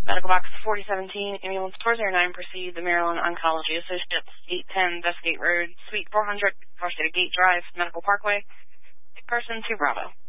Medical Box 4017, Ambulance 409, proceed the Maryland Oncology Associates, 810 Westgate Road, Suite 400, Varsity Gate Drive, Medical Parkway. Person to Bravo.